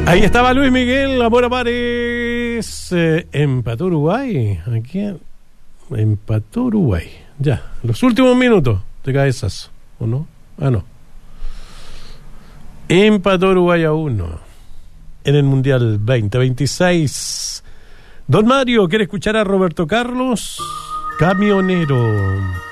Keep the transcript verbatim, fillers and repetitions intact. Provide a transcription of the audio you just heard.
Ahí estaba Luis Miguel, Amor a Mares. Eh, empató Uruguay. Aquí empató Uruguay. Ya, los últimos minutos de cabezazo, ¿o no? Ah, no. Empató Uruguay a uno en el Mundial veinte veintiséis. Don Mario, ¿quiere escuchar a Roberto Carlos? Camionero.